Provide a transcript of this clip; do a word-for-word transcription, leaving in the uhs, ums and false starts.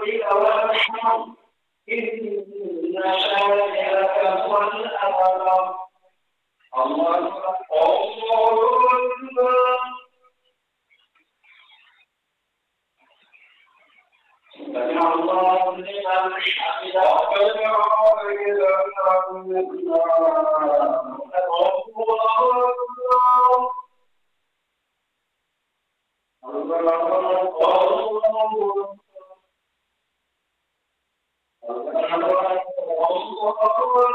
ربك وانحر إن شانئك هو الأبتر. الله أكبر. سمع الله لمن حمده. ربنا ولك الحمد.